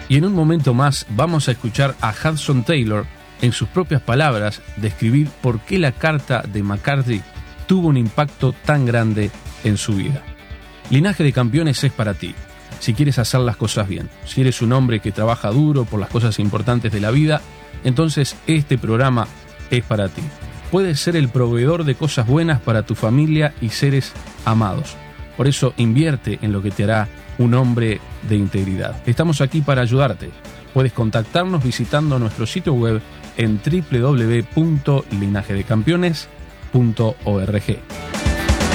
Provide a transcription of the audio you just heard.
Y en un momento más vamos a escuchar a Hudson Taylor, en sus propias palabras, describir por qué la carta de McCarthy tuvo un impacto tan grande en su vida. Linaje de Campeones es para ti. Si quieres hacer las cosas bien, si eres un hombre que trabaja duro por las cosas importantes de la vida, entonces este programa es para ti. Puedes ser el proveedor de cosas buenas para tu familia y seres amados. Por eso invierte en lo que te hará un hombre de integridad. Estamos aquí para ayudarte. Puedes contactarnos visitando nuestro sitio web en www.linajedecampeones.org.